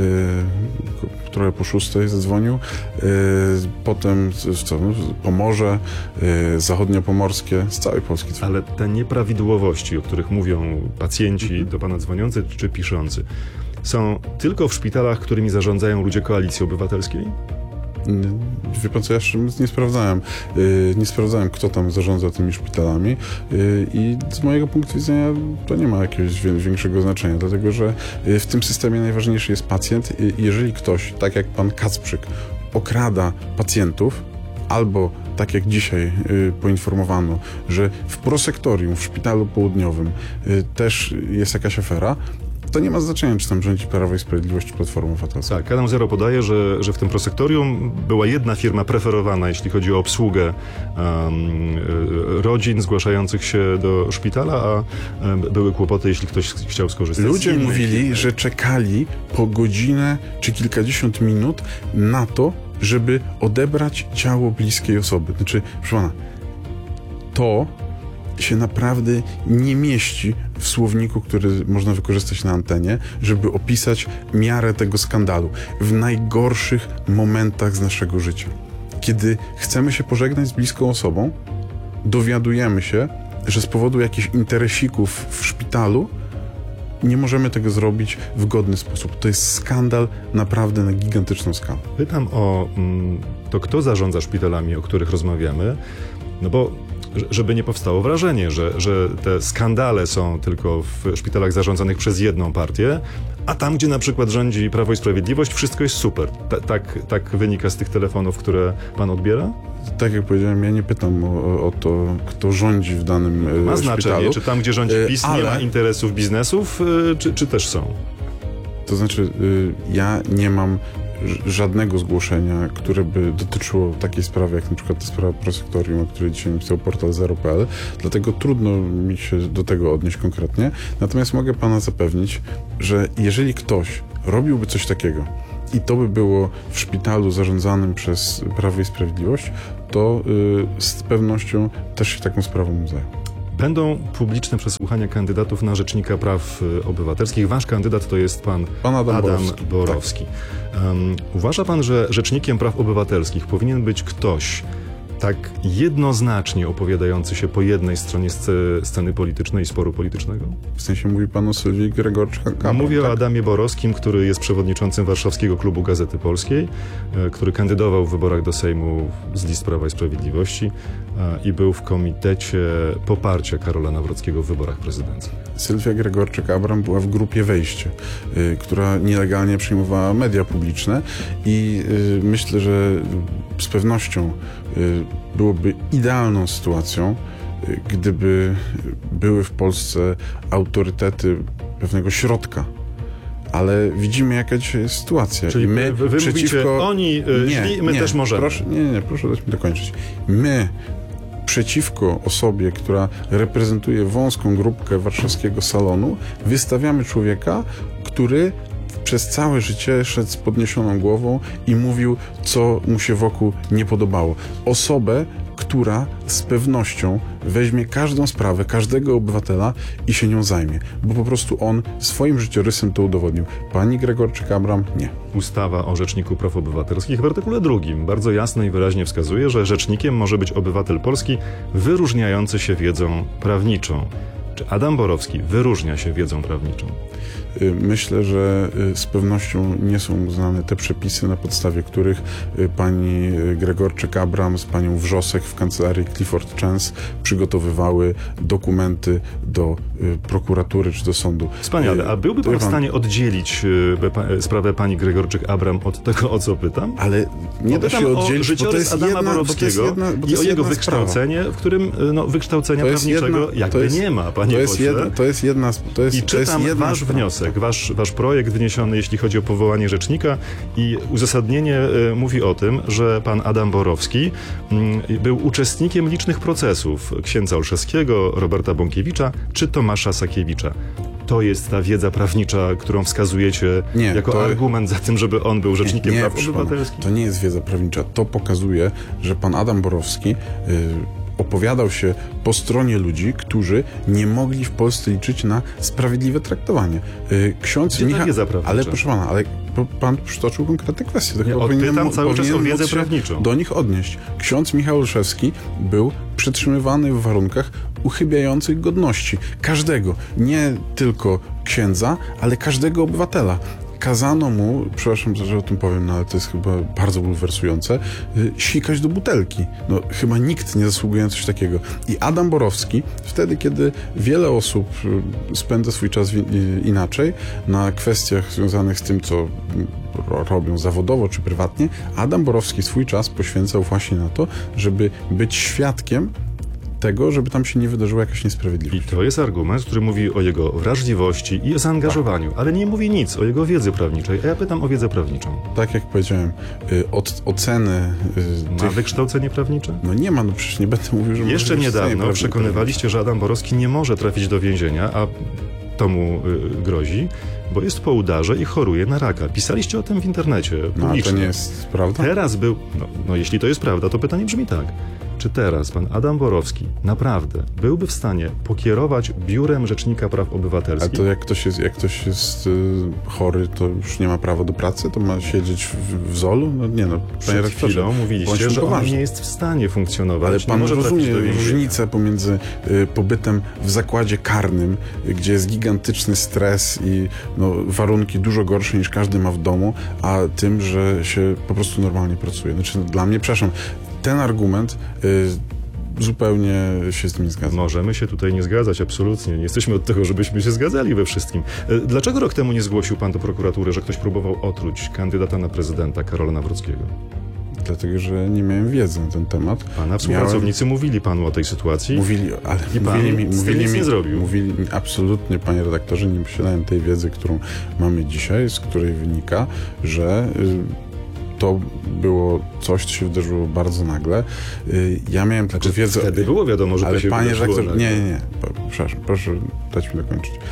trochę po szóstej zadzwonił, yy, potem z- co, no, Pomorze, yy, zachodniopomorskie, z całej Polski. Ale te nieprawidłowości, o których mówią pacjenci do pana dzwoniący czy piszący, są tylko w szpitalach, którymi zarządzają ludzie Koalicji Obywatelskiej? Nie, Wie pan co, ja jeszcze nie sprawdzałem. Yy, nie sprawdzałem, kto tam zarządza tymi szpitalami yy, i z mojego punktu widzenia to nie ma jakiegoś wie- większego znaczenia, dlatego że yy, w tym systemie najważniejszy jest pacjent i jeżeli ktoś, tak jak pan Kacprzyk, okrada pacjentów, albo tak jak dzisiaj y, poinformowano, że w prosektorium w Szpitalu Południowym y, też jest jakaś afera, to nie ma znaczenia, czy tam rządzi Prawo i Sprawiedliwość, czy Platforma Obywatelska. Tak, Adam Zero podaje, że, że w tym prosektorium była jedna firma preferowana, jeśli chodzi o obsługę um, y, rodzin zgłaszających się do szpitala, a um, były kłopoty, jeśli ktoś chciał skorzystać z Ludzie innej mówili, firmy. że czekali po godzinę czy kilkadziesiąt minut na to, żeby odebrać ciało bliskiej osoby. Znaczy, proszę pana, to się naprawdę nie mieści w słowniku, który można wykorzystać na antenie, żeby opisać miarę tego skandalu. W najgorszych momentach z naszego życia. Kiedy chcemy się pożegnać z bliską osobą, dowiadujemy się, że z powodu jakichś interesików w szpitalu nie możemy tego zrobić w godny sposób. To jest skandal naprawdę na gigantyczną skalę. Pytam o mm, to, kto zarządza szpitalami, o których rozmawiamy, no bo ż- żeby nie powstało wrażenie, że, że te skandale są tylko w szpitalach zarządzanych przez jedną partię, a tam, gdzie na przykład rządzi Prawo i Sprawiedliwość, wszystko jest super. Ta, tak, tak wynika z tych telefonów, które pan odbiera? Tak jak powiedziałem, ja nie pytam o, o to, kto rządzi w danym e, Ma znaczenie, szpitalu. czy tam, gdzie rządzi E, PiS, nie ale- ma interesów biznesów, y, czy, czy też są? To znaczy, y, ja nie mam ż- żadnego zgłoszenia, które by dotyczyło takiej sprawy, jak na przykład ta sprawa prosektorium, o której dzisiaj napisał portal zero kropka p l, dlatego trudno mi się do tego odnieść konkretnie. Natomiast mogę pana zapewnić, że jeżeli ktoś robiłby coś takiego i to by było w szpitalu zarządzanym przez Prawo i Sprawiedliwość, to y, z pewnością też się taką sprawą zajął. Będą publiczne przesłuchania kandydatów na Rzecznika Praw y, Obywatelskich. Wasz kandydat to jest pan Pan Adam Adam Borowski. Borowski. Um, uważa pan, że Rzecznikiem Praw Obywatelskich powinien być ktoś, tak jednoznacznie opowiadający się po jednej stronie sc- sceny politycznej i sporu politycznego? W sensie mówi pan o Sylwii Gregorczyk-Abram, Mówię tak? o Adamie Borowskim, który jest przewodniczącym Warszawskiego Klubu Gazety Polskiej, e, który kandydował w wyborach do Sejmu z list Prawa i Sprawiedliwości e, i był w komitecie poparcia Karola Nawrockiego w wyborach prezydenckich. Sylwia Gregorczyk-Abram była w grupie Wejście, y, która nielegalnie przyjmowała media publiczne i y, myślę, że z pewnością y, byłoby idealną sytuacją, y, gdyby były w Polsce autorytety pewnego środka. Ale widzimy, jaka dzisiaj jest sytuacja. Czyli I my wy, wy przeciwko... mówicie, oni y, nie, źli, my nie, też możemy. Proszę, nie, nie, proszę dać mi dokończyć. My przeciwko osobie, która reprezentuje wąską grupkę warszawskiego salonu, wystawiamy człowieka, który przez całe życie szedł z podniesioną głową i mówił, co mu się wokół nie podobało. Osobę, która z pewnością weźmie każdą sprawę, każdego obywatela i się nią zajmie. Bo po prostu on swoim życiorysem to udowodnił. Pani Gregorczyk-Abram nie. Ustawa o Rzeczniku Praw Obywatelskich w artykule drugim bardzo jasno i wyraźnie wskazuje, że rzecznikiem może być obywatel polski wyróżniający się wiedzą prawniczą. Czy Adam Borowski wyróżnia się wiedzą prawniczą? Myślę, że z pewnością nie są znane te przepisy, na podstawie których pani Gregorczyk-Abram z panią Wrzosek w kancelarii Clifford Chance przygotowywały dokumenty do prokuratury czy do sądu. Wspaniale. A byłby pan w stanie oddzielić sprawę pani Gregorczyk-Abram od tego, o co pytam? Ale nie da się oddzielić, o bo to jest Adama jedna, Borowskiego jedna, i o jego wykształcenie, w którym no, wykształcenia prawniczego jedna, jakby jest, nie ma, panie to jest pośle. jedna, to jest jedna, to jest, I to czytam jest jedna wasz sprawa. wniosek, wasz, wasz projekt wniesiony, jeśli chodzi o powołanie rzecznika i uzasadnienie y, mówi o tym, że pan Adam Borowski y, był uczestnikiem licznych procesów księdza Olszewskiego, Roberta Bąkiewicza czy Tomasza Sakiewicza. To jest ta wiedza prawnicza, którą wskazujecie Nie, jako to- argument za tym, żeby on był rzecznikiem nie, praw proszę pana, obywatelskich? to nie jest wiedza prawnicza. To pokazuje, że pan Adam Borowski y, opowiadał się po stronie ludzi, którzy nie mogli w Polsce liczyć na sprawiedliwe traktowanie. Y, ksiądz Gdzie ta Michał... wiedza prawnicza? Ale proszę pana, ale po- pan przytoczył konkretne kwestie. To Nie, chyba odpytam powinienem- cały czas o powinienem wiedzę móc się prawniczą. do nich odnieść. Ksiądz Michał Olszewski był przetrzymywany w warunkach uchybiających godności każdego, nie tylko księdza, ale każdego obywatela. Kazano mu, przepraszam, że o tym powiem, no ale to jest chyba bardzo bulwersujące, y, sikać do butelki. No chyba nikt nie zasługuje na coś takiego. I Adam Borowski, wtedy kiedy wiele osób y, spędza swój czas wi- y, inaczej, na kwestiach związanych z tym, co y, ro- robią zawodowo czy prywatnie, Adam Borowski swój czas poświęcał właśnie na to, żeby być świadkiem tego, żeby tam się nie wydarzyła jakaś I niesprawiedliwość. to jest argument, który mówi o jego wrażliwości i o zaangażowaniu, Tak. ale nie mówi nic o jego wiedzy prawniczej, a ja pytam o wiedzę prawniczą. Tak jak powiedziałem, y, od, oceny y, Ma tych... wykształcenie prawnicze? No nie ma, no przecież nie będę mówił, że... Jeszcze może niedawno istnieje przekonywaliście, że Adam Borowski nie może trafić do więzienia, a to mu y, grozi, bo jest po udarze i choruje na raka. Pisaliście o tym w internecie No, a publicznie. to nie jest prawda? Teraz był, no, no jeśli to jest prawda, to pytanie brzmi tak. Czy teraz pan Adam Borowski naprawdę byłby w stanie pokierować Biurem Rzecznika Praw A Obywatelskich? to jak ktoś jest, jak ktoś jest y, chory, to już nie ma prawa do pracy? To ma siedzieć w, w zolu? No nie no, panie Przed rektorze, chwilą mówiliście, bądźmy że on poważni. nie jest w stanie funkcjonować. Ale nie pan może trafić rozumie do więzienia. różnicę pomiędzy y, pobytem w zakładzie karnym, y, gdzie jest gigantyczny stres i no, warunki dużo gorsze niż każdy ma w domu, a tym, że się po prostu normalnie pracuje. Znaczy, dla mnie, przepraszam, ten argument y, zupełnie się z tym nie zgadza. Możemy się tutaj nie zgadzać, absolutnie. Nie jesteśmy od tego, żebyśmy się zgadzali we wszystkim. E, Dlaczego rok temu nie zgłosił pan do prokuratury, że ktoś próbował otruć kandydata na prezydenta Karola Nawrockiego? Dlatego, że nie miałem wiedzy na ten temat. Pana współpracownicy mówili panu o tej sytuacji. Mówili, ale I pan mówili mi, z tym mówili nic mi, nie zrobił. Mówili mi, absolutnie, panie redaktorze, nie posiadałem tej wiedzy, którą mamy dzisiaj, z której wynika, że y, to było coś, co się wydarzyło bardzo nagle. Y, ja miałem tylko Znaczy, wiedzę... wtedy było wiadomo, że ale to się panie wydarzyło redaktorze, nagle. nie, nie, nie, po- przepraszam, proszę dać mi dokończyć.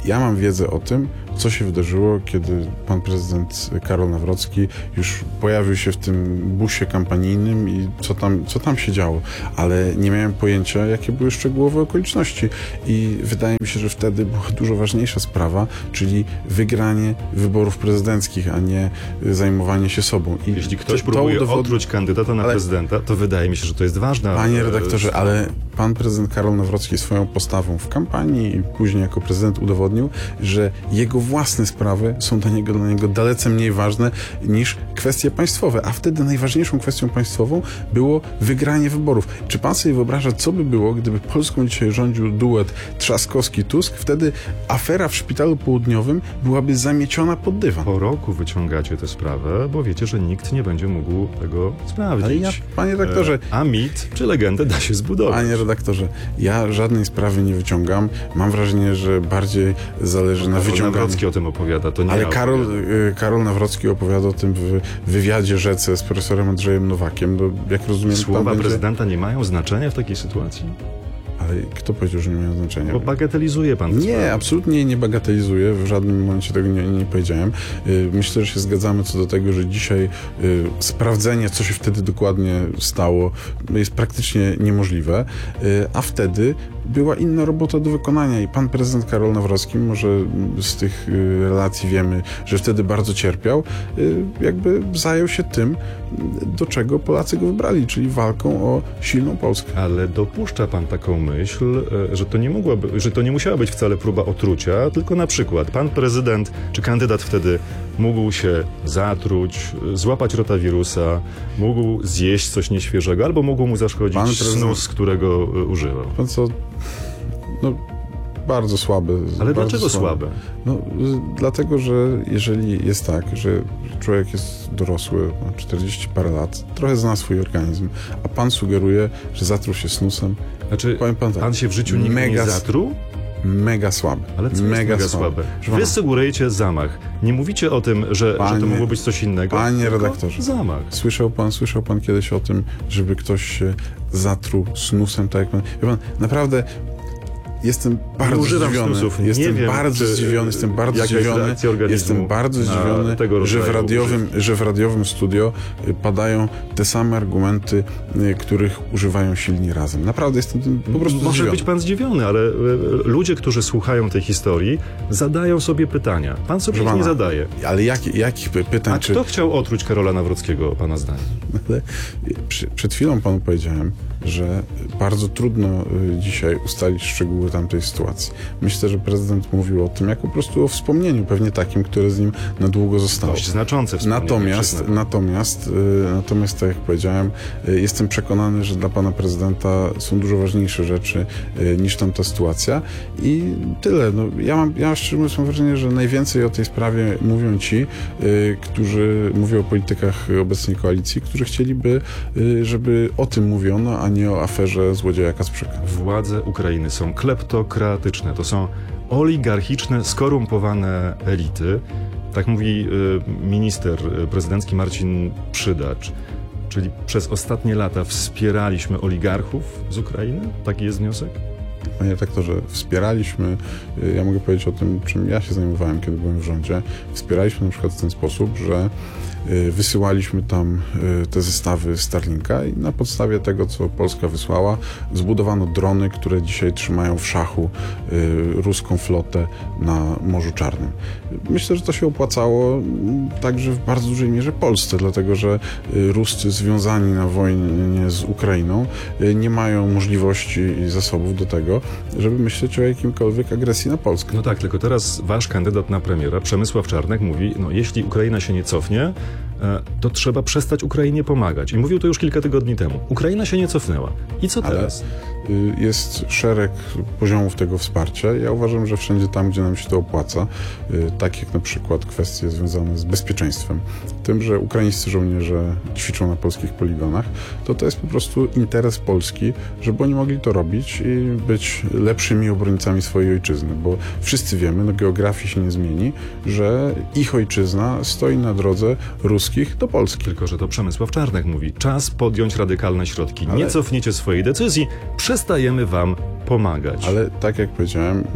Ja mam wiedzę o tym, co się wydarzyło, kiedy pan prezydent Karol Nawrocki już pojawił się w tym busie kampanijnym i co tam, co tam się działo, ale nie miałem pojęcia, jakie były szczegółowe okoliczności i wydaje mi się, że wtedy była dużo ważniejsza sprawa, czyli wygranie wyborów prezydenckich, a nie zajmowanie się sobą. I Jeśli ktoś to próbuje udowodni- otruć kandydata na Ale- prezydenta, to wydaje mi się, że to jest ważne. Panie redaktorze, ale pan prezydent Karol Nawrocki swoją postawą w kampanii i później jako prezydent udowodnił, że jego własne sprawy są dla niego, dla niego dalece mniej ważne niż kwestie państwowe, a wtedy najważniejszą kwestią państwową było wygranie wyborów. Czy pan sobie wyobraża, co by było, gdyby Polską dzisiaj rządził duet Trzaskowski-Tusk? Wtedy afera w Szpitalu Południowym byłaby zamieciona pod dywan. Po roku wyciągacie tę sprawę, bo wiecie, że nikt nie będzie mógł tego sprawdzić. Ale ja, panie redaktorze, E, A mit czy legendę da się zbudować. Panie redaktorze, ja żadnej sprawy nie wyciągam. Mam wrażenie, że bardziej zależy na Karol wyciąganiu. Nawrocki o tym opowiada, to nie Ale ja Karol, opowiadam. y, Karol Nawrocki opowiada o tym w wywiadzie Rzece z profesorem Andrzejem Nowakiem. No, jak rozumiem, pan Słowa będzie... prezydenta nie mają znaczenia w takiej sytuacji? Ale kto powiedział, że nie mają znaczenia? Bo bagatelizuje pan tę Nie, sprawę. absolutnie nie bagatelizuję. W żadnym momencie tego nie, nie powiedziałem. Y, Myślę, że się zgadzamy co do tego, że dzisiaj y, sprawdzenie, co się wtedy dokładnie stało, jest praktycznie niemożliwe. Y, A wtedy była inna robota do wykonania i pan prezydent Karol Nawrocki, może z tych y, relacji wiemy, że wtedy bardzo cierpiał, y, jakby zajął się tym, do czego Polacy go wybrali, czyli walką o silną Polskę. Ale dopuszcza pan taką myśl, e, że to nie mogłaby, że to nie musiała być wcale próba otrucia, tylko na przykład pan prezydent czy kandydat wtedy mógł się zatruć, e, złapać rotawirusa, mógł zjeść coś nieświeżego, albo mógł mu zaszkodzić Pan prezydent- snus, którego e, używał. Pan co? No, bardzo słabe. Ale bardzo dlaczego słabe? No, y, dlatego, że jeżeli jest tak, że człowiek jest dorosły, ma czterdzieści parę lat, trochę zna swój organizm, a pan sugeruje, że zatruł się snusem, Znaczy, powiem pan tak, pan się w życiu nigdy mega nie s- zatruł? mega słabe. Ale co mega jest mega słabe? Proszę Wy pana, sugerujecie zamach. Nie mówicie o tym, że, że to Panie- mogło być coś innego. panie tylko redaktorze. zamach. Słyszał pan, słyszał pan kiedyś o tym, żeby ktoś się zatruł snusem, tak jak pan... Wie pan, naprawdę jestem bardzo używam zdziwiony. snusów. Nie Jestem wiem, bardzo czy- zdziwiony, jestem bardzo jaka jest zdziwiony. reakcja organizmu Jestem bardzo na zdziwiony, tego że w rodzaju radiowym, że w radiowym studio y, padają te same argumenty, y, których używają silni razem. Naprawdę jestem tym po prostu Może zdziwiony. być pan zdziwiony, ale e, ludzie, którzy słuchają tej historii, zadają sobie pytania. Pan sobie Proszę ich nie pana, zadaje. Ale jak, jakich py- pytań? A czy... kto chciał otruć Karola Nawrockiego, pana zdaniem? Ale przy, przed chwilą panu powiedziałem, że bardzo trudno y, dzisiaj ustalić szczegóły tamtej sytuacji. Myślę, że prezydent mówił o tym jako po prostu o wspomnieniu, pewnie takim, które z nim na długo zostało. Dość znaczące wspomnienie, Natomiast, przyznam. natomiast, y, natomiast, tak jak powiedziałem, y, jestem przekonany, że dla pana prezydenta są dużo ważniejsze rzeczy y, niż tamta sytuacja i tyle. No, ja mam, ja szczerze mówiąc mam wrażenie, że najwięcej o tej sprawie mówią ci, y, którzy mówią o politykach obecnej koalicji, którzy chcieliby, y, żeby o tym mówiono, a nie o aferze złodzieja Kasprzyka. Władze Ukrainy są kleptokratyczne. To są oligarchiczne, skorumpowane elity. Tak mówi y, minister y, prezydencki Marcin Przydacz. Czyli przez ostatnie lata wspieraliśmy oligarchów z Ukrainy? Taki jest wniosek? Panie redaktorze, wspieraliśmy, y, ja mogę powiedzieć o tym, czym ja się zajmowałem, kiedy byłem w rządzie. Wspieraliśmy na przykład w ten sposób, że y, wysyłaliśmy tam y, te zestawy Starlinka i na podstawie tego, co Polska wysłała, zbudowano drony, które dzisiaj trzymają w szachu y, ruską flotę na Morzu Czarnym. Myślę, że to się opłacało mm, także w bardzo dużej mierze Polsce, dlatego że y, Ruscy związani na wojnie z Ukrainą y, nie mają możliwości i zasobów do tego, żeby myśleć o jakimkolwiek agresji na Polskę. No tak, tylko teraz wasz kandydat na premiera, Przemysław Czarnek, mówi, no jeśli Ukraina się nie cofnie, e, to trzeba przestać Ukrainie pomagać. I mówił to już kilka tygodni temu. Ukraina się nie cofnęła. I co Ale teraz? y, jest szereg poziomów tego wsparcia. Ja uważam, że wszędzie tam, gdzie nam się to opłaca, y, tak jak na przykład kwestie związane z bezpieczeństwem, tym, że ukraińscy żołnierze ćwiczą na polskich poligonach, to to jest po prostu interes Polski, żeby oni mogli to robić i być lepszymi obrońcami swojej ojczyzny, bo wszyscy wiemy, no geografii się nie zmieni, że ich ojczyzna stoi na drodze ruskich do Polski. Tylko że to Przemysław Czarnek mówi, czas podjąć radykalne środki. Ale- Nie cofniecie swojej decyzji, przestajemy wam pomagać. Ale tak jak powiedziałem, y,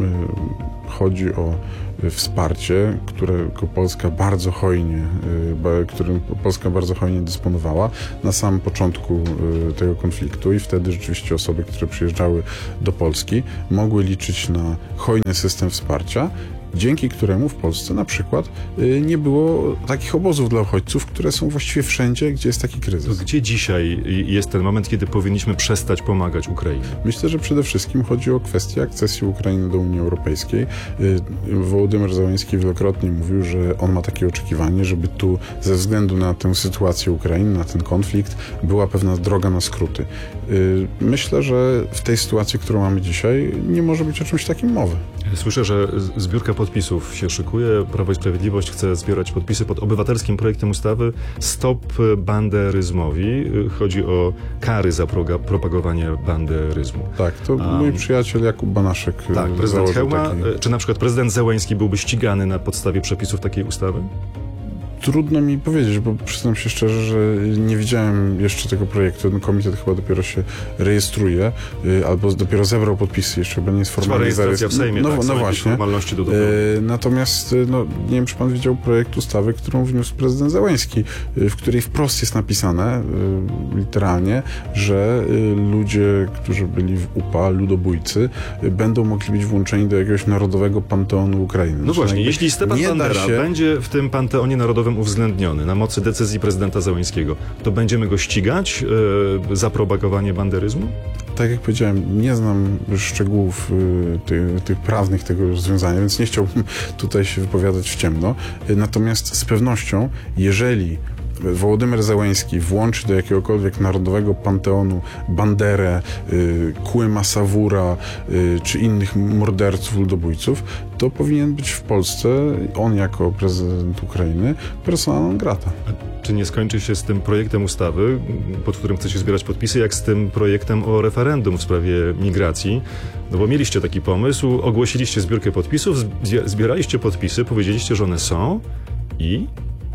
chodzi o wsparcie, którego Polska bardzo hojnie, y, którym Polska bardzo hojnie dysponowała na samym początku y, tego konfliktu i wtedy rzeczywiście osoby, które przyjeżdżały do Polski, mogły liczyć na hojny system wsparcia, dzięki któremu w Polsce na przykład y, nie było takich obozów dla uchodźców, które są właściwie wszędzie, gdzie jest taki kryzys. To gdzie dzisiaj jest ten moment, kiedy powinniśmy przestać pomagać Ukrainie? Myślę, że przede wszystkim chodzi o kwestię akcesji Ukrainy do Unii Europejskiej. Y, Wołodymyr Zełenski wielokrotnie mówił, że on ma takie oczekiwanie, żeby tu ze względu na tę sytuację Ukrainy, na ten konflikt, była pewna droga na skróty. Y, myślę, że w tej sytuacji, którą mamy dzisiaj, nie może być o czymś takim mowy. Słyszę, że zbiórka podpisów się szykuje. Prawo i Sprawiedliwość chce zbierać podpisy pod obywatelskim projektem ustawy Stop banderyzmowi. Chodzi o kary za proga- propagowanie banderyzmu. Tak, to A, mój przyjaciel Jakub Banaszek. Tak, prezydent Hełma. Taki... Czy na przykład prezydent Zełenski byłby ścigany na podstawie przepisów takiej ustawy? Trudno mi powiedzieć, bo przyznam się szczerze, że nie widziałem jeszcze tego projektu. Ten komitet chyba dopiero się rejestruje, y, albo dopiero zebrał podpisy jeszcze, bo nie jest formalnie rejestracja w Sejmie, no, tak, no, są no jakieś właśnie. formalności do dowodu. Y, natomiast y, no, nie wiem, czy pan widział projekt ustawy, którą wniósł prezydent Zełenski, y, w której wprost jest napisane y, literalnie, że y, ludzie, którzy byli w U P A, ludobójcy, y, będą mogli być włączeni do jakiegoś narodowego panteonu Ukrainy. No Znaczy, właśnie, jakby jeśli Stepan nie da Bandera się... będzie w tym panteonie narodowym uwzględniony na mocy decyzji prezydenta Zełenskiego, to będziemy go ścigać yy, za propagowanie banderyzmu? Tak jak powiedziałem, nie znam szczegółów y, tych, tych prawnych tego rozwiązania, więc nie chciałbym tutaj się wypowiadać w ciemno. Y, natomiast z pewnością, jeżeli Wołodymyr Zełenski włączy do jakiegokolwiek narodowego panteonu Banderę, y, Kłyma Sawura y, czy innych morderców, ludobójców, to powinien być w Polsce, on jako prezydent Ukrainy, persona non grata. Czy nie skończy się z tym projektem ustawy, pod którym chcecie zbierać podpisy, jak z tym projektem o referendum w sprawie migracji? No bo mieliście taki pomysł, ogłosiliście zbiórkę podpisów, zbieraliście podpisy, powiedzieliście, że one są i...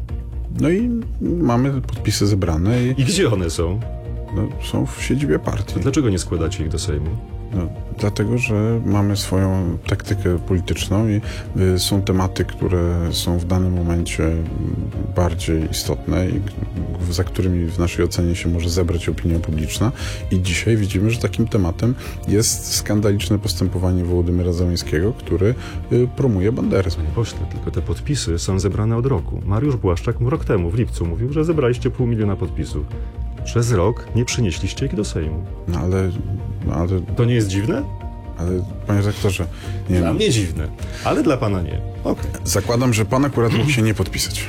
No i mamy podpisy zebrane. I, I gdzie one są? no, są w siedzibie partii. Dlaczego nie składacie ich do Sejmu? No, dlatego, że mamy swoją taktykę polityczną i y, są tematy, które są w danym momencie bardziej istotne i y, za którymi w naszej ocenie się może zebrać opinia publiczna. I dzisiaj widzimy, że takim tematem jest skandaliczne postępowanie Wołodymyra Zełenskiego, który y, promuje banderyzm. Panie pośle, tylko te podpisy są zebrane od roku. Mariusz Błaszczak rok temu, w lipcu, mówił, że zebraliście pół miliona podpisów. Przez rok nie przynieśliście ich do Sejmu. No ale... No, ale To nie jest dziwne? ale panie redaktorze, nie Dla wiem. mnie dziwne, ale dla pana nie. Okej. Zakładam, że pan akurat mógł się nie podpisać.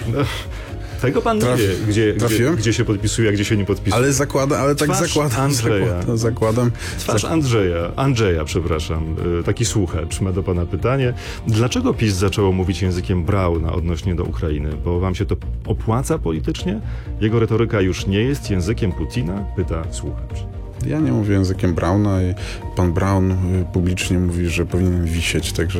Tego pan Traf- nie wie, gdzie, gdzie, trafiłem? gdzie się podpisuje, a gdzie się nie podpisuje. Ale zakładam, ale tak Twarz zakładam, Andrzeja. zakładam, zakładam. Twarz Andrzeja, Andrzeja, przepraszam, y, taki słuchacz ma do pana pytanie. Dlaczego PiS zaczęło mówić językiem Brauna odnośnie do Ukrainy? Bo wam się to opłaca politycznie? Jego retoryka już nie jest językiem Putina? Pyta słuchacz. Ja nie mówię językiem Brauna i pan Braun y, publicznie mówi, że powinien wisieć, także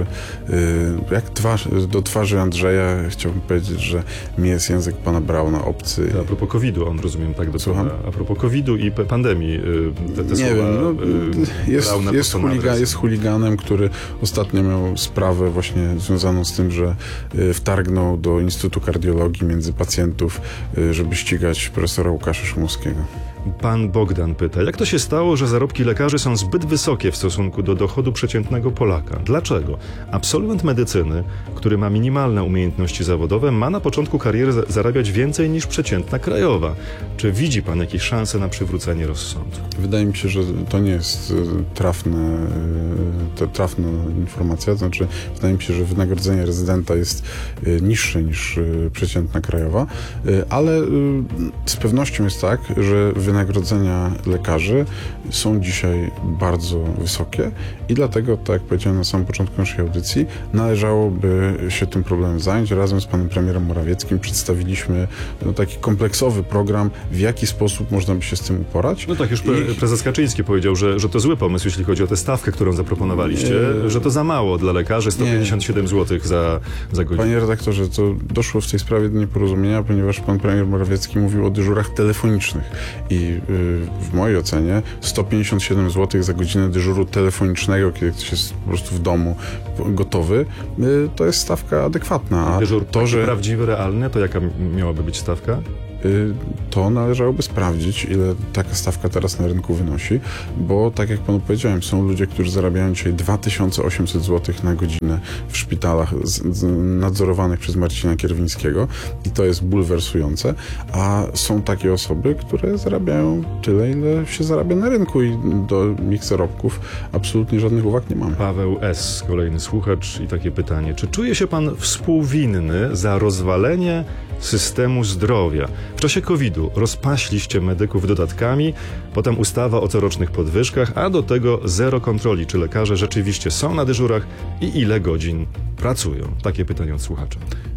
y, jak twarz, do twarzy Andrzeja chciałbym powiedzieć, że mi jest język pana Brauna obcy. To a propos kowida, on rozumiem tak do Słucham? pana. A propos kowida i pe- pandemii, y, te, te Nie słowa wiem, no, y, jest, Brauna jest, pod pana chuliga, adresem. jest chuliganem, który ostatnio miał sprawę właśnie związaną z tym, że y, wtargnął do Instytutu Kardiologii między pacjentów, y, żeby ścigać profesora Łukasza Szumowskiego. Pan Bogdan pyta, jak to się stało, że zarobki lekarzy są zbyt wysokie w stosunku do dochodu przeciętnego Polaka? Dlaczego? Absolwent medycyny, który ma minimalne umiejętności zawodowe, ma na początku kariery za- zarabiać więcej niż przeciętna krajowa. Czy widzi pan jakieś szanse na przywrócenie rozsądku? Wydaje mi się, że to nie jest y, trafne, y, to trafna informacja. To znaczy, wydaje mi się, że wynagrodzenie rezydenta jest y, niższe niż y, przeciętna krajowa, y, ale y, z pewnością jest tak, że wynagrodzenia lekarzy są dzisiaj bardzo wysokie i dlatego, tak jak powiedziałem na samym początku naszej audycji, należałoby się tym problemem zająć. Razem z panem premierem Morawieckim przedstawiliśmy no, taki kompleksowy program, w jaki sposób można by się z tym uporać. No tak, już pre- I- prezes Kaczyński powiedział, że, że to zły pomysł, jeśli chodzi o tę stawkę, którą zaproponowaliście, Nie. że to za mało dla lekarzy, sto pięćdziesiąt siedem złotych za, za godzinę. Panie redaktorze, to doszło w tej sprawie do nieporozumienia, ponieważ pan premier Morawiecki mówił o dyżurach telefonicznych i y, w mojej ocenie sto pięćdziesiąt siedem złotych za godzinę godzinę dyżuru telefonicznego, kiedy ktoś jest po prostu w domu gotowy, to jest stawka adekwatna. A Dyżur to, że prawdziwy, realny, to jaka miałaby być stawka? to należałoby sprawdzić, ile taka stawka teraz na rynku wynosi, bo tak jak panu powiedziałem, są ludzie, którzy zarabiają dzisiaj dwa tysiące osiemset złotych na godzinę w szpitalach z, z, nadzorowanych przez Marcina Kierwińskiego i to jest bulwersujące, a są takie osoby, które zarabiają tyle, ile się zarabia na rynku i do ich zarobków absolutnie żadnych uwag nie mamy. Paweł S., kolejny słuchacz i takie pytanie. Czy czuje się pan współwinny za rozwalenie systemu zdrowia? W czasie kowida rozpaśliście medyków dodatkami, potem ustawa o corocznych podwyżkach, a do tego zero kontroli, czy lekarze rzeczywiście są na dyżurach i ile godzin pracują. Takie pytanie od słuchacza.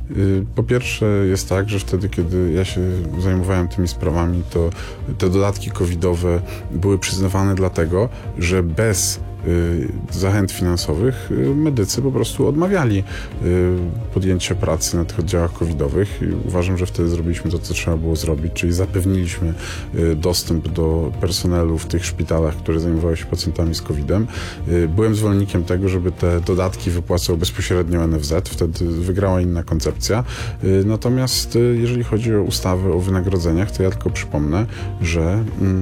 Po pierwsze jest tak, że wtedy, kiedy ja się zajmowałem tymi sprawami, to te dodatki covidowe były przyznawane dlatego, że bez zachęt finansowych medycy po prostu odmawiali podjęcia pracy na tych oddziałach covidowych i uważam, że wtedy zrobiliśmy to, co trzeba było zrobić, czyli zapewniliśmy dostęp do personelu w tych szpitalach, które zajmowały się pacjentami z kowidem. Byłem zwolennikiem tego, żeby te dodatki wypłacał bezpośrednio N F Z, wtedy wygrała inna koncepcja. Natomiast jeżeli chodzi o ustawę o wynagrodzeniach, to ja tylko przypomnę, że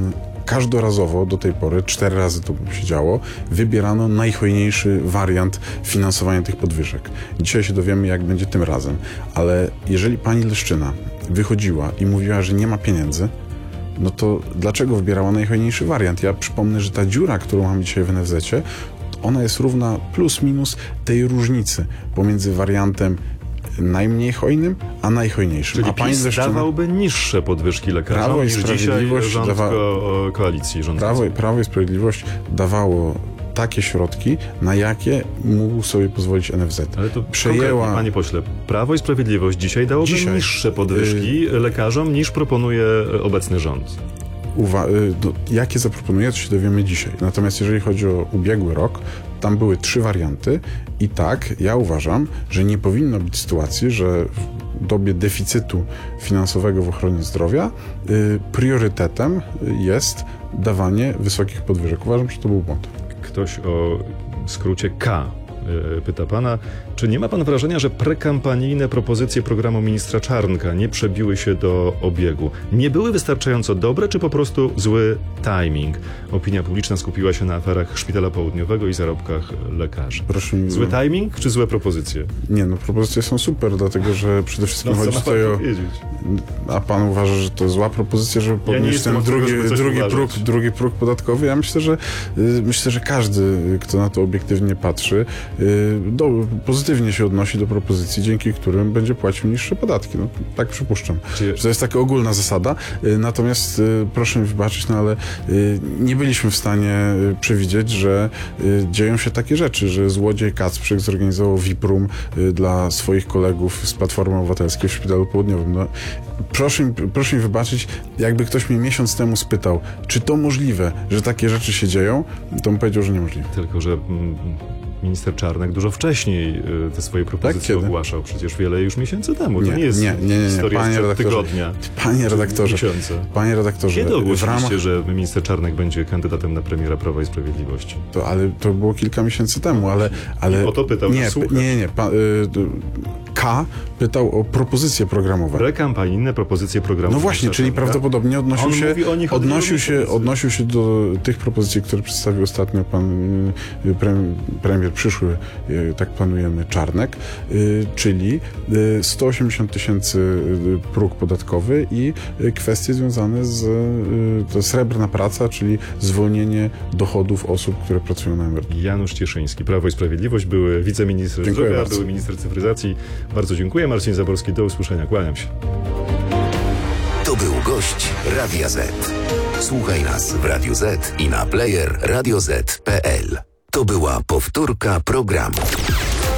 każdorazowo do tej pory, cztery razy to się działo, wybierano najhojniejszy wariant finansowania tych podwyżek. Dzisiaj się dowiemy, jak będzie tym razem. Ale jeżeli pani Leszczyna wychodziła i mówiła, że nie ma pieniędzy, no to dlaczego wybierała najhojniejszy wariant? Ja przypomnę, że ta dziura, którą mamy dzisiaj w N F Z-cie, ona jest równa plus minus tej różnicy pomiędzy wariantem najmniej hojnym, a najhojniejszym. Czyli a pani PiS Leszczyna dawałby niższe podwyżki lekarzom Prawo i niż dzisiaj Sprawiedliwość rząd dawa... ko- koalicji rządzącej. Prawo, Prawo i Sprawiedliwość dawało takie środki, na jakie mógł sobie pozwolić N F Z. Ale to przejęła... Panie pośle, Prawo i Sprawiedliwość dzisiaj dałoby Dzisiaj. niższe podwyżki y... lekarzom niż proponuje obecny rząd. Uwa- no, jakie zaproponuje, to się dowiemy dzisiaj. Natomiast jeżeli chodzi o ubiegły rok, tam były trzy warianty i tak, ja uważam, że nie powinno być sytuacji, że w dobie deficytu finansowego w ochronie zdrowia y, priorytetem jest dawanie wysokich podwyżek. Uważam, że to był błąd. Ktoś o skrócie K pyta pana, czy nie ma pan wrażenia, że prekampanijne propozycje programu ministra Czarnka nie przebiły się do obiegu? Nie były wystarczająco dobre, czy po prostu zły timing? Opinia publiczna skupiła się na aferach Szpitala Południowego i zarobkach lekarzy. Proszę mi... Zły timing, czy złe propozycje? Nie, no propozycje są super, dlatego, że przede wszystkim no, chodzi tutaj o... A pan uważa, że to zła propozycja, żeby podnieść ja ten drugi, drugi, próg, drugi próg podatkowy? Ja myślę, że myślę, że każdy, kto na to obiektywnie patrzy, do, pozytywnie się odnosi do propozycji, dzięki którym będzie płacił niższe podatki. No, tak przypuszczam. Czy... To jest taka ogólna zasada. Natomiast proszę mi wybaczyć, no ale nie byliśmy w stanie przewidzieć, że dzieją się takie rzeczy, że złodziej Kacprzyk zorganizował V I P room dla swoich kolegów z Platformy Obywatelskiej w Szpitalu Południowym. No, proszę, proszę mi wybaczyć, jakby ktoś mnie miesiąc temu spytał, czy to możliwe, że takie rzeczy się dzieją, to bym powiedział, że niemożliwe. Tylko, że... Mm... Minister Czarnek dużo wcześniej te swoje propozycje tak, ogłaszał, przecież wiele już miesięcy temu. Nie, to nie jest nie, nie, nie, nie. historia Panie tygodnia. Panie redaktorze, panie redaktorze. Kiedy ogłosiliście, ramach... że minister Czarnek będzie kandydatem na premiera Prawa i Sprawiedliwości? To, ale to było kilka miesięcy temu, ale... ale... I o to pytał nie, słuchacz. Nie, nie, nie. Pa, y, K pytał o propozycje programowe. Prekampanijne propozycje programowe. No właśnie, czyli Czarnka. Prawdopodobnie odnosił On się, mówi o nich odnosił, się, odnosił się do tych propozycji, które przedstawił ostatnio pan y, pre, premier przyszły, y, tak planujemy, Czarnek, y, czyli y, sto osiemdziesiąt tysięcy y, próg podatkowy i y, kwestie związane z y, to srebrna praca, czyli zwolnienie dochodów osób, które pracują na emeryturze. Janusz Cieszyński, Prawo i Sprawiedliwość, były wiceminister Dziękuję zdrowia, bardzo. były minister cyfryzacji. Bardzo dziękuję. Marcin Zaborski, do usłyszenia. Kłaniam się. To był gość Radia Z. Słuchaj nas w Radiu Z i na player radio zet kropka pe el. To była powtórka programu.